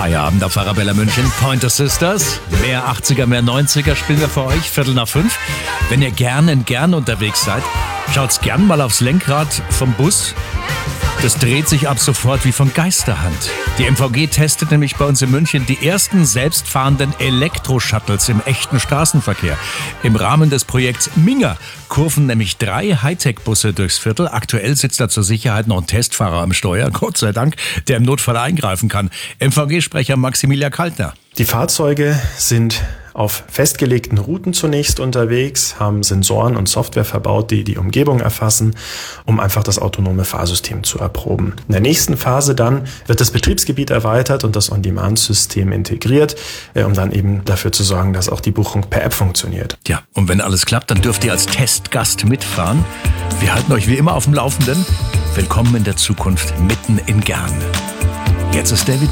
Feierabend auf Arabella München. Pointer Sisters. Mehr 80er, mehr 90er spielen wir für euch. 4:45. Wenn ihr gern unterwegs seid, schaut's gern mal aufs Lenkrad vom Bus. Das dreht sich ab sofort wie von Geisterhand. Die MVG testet nämlich bei uns in München die ersten selbstfahrenden Elektroshuttles im echten Straßenverkehr. Im Rahmen des Projekts Minger kurven nämlich 3 Hightech-Busse durchs Viertel. Aktuell sitzt da zur Sicherheit noch ein Testfahrer am Steuer, Gott sei Dank, der im Notfall eingreifen kann. MVG-Sprecher Maximilian Kaltner. Die Fahrzeuge sind auf festgelegten Routen zunächst unterwegs, haben Sensoren und Software verbaut, die die Umgebung erfassen, um einfach das autonome Fahrsystem zu erproben. In der nächsten Phase dann wird das Betriebsgebiet erweitert und das On-Demand-System integriert, um dann eben dafür zu sorgen, dass auch die Buchung per App funktioniert. Ja, und wenn alles klappt, dann dürft ihr als Testgast mitfahren. Wir halten euch wie immer auf dem Laufenden. Willkommen in der Zukunft mitten in Gern. Jetzt ist David